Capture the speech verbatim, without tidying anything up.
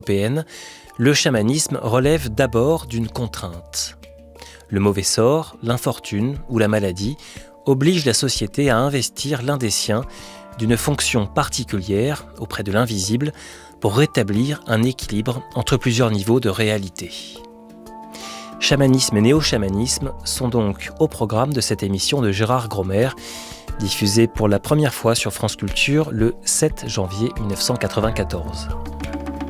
européenne, le chamanisme relève d'abord d'une contrainte. Le mauvais sort, l'infortune ou la maladie obligent la société à investir l'un des siens d'une fonction particulière auprès de l'invisible pour rétablir un équilibre entre plusieurs niveaux de réalité. Chamanisme et néo-chamanisme sont donc au programme de cette émission de Gérard Gromer, diffusée pour la première fois sur France Culture le sept janvier mille neuf cent quatre-vingt-quatorze.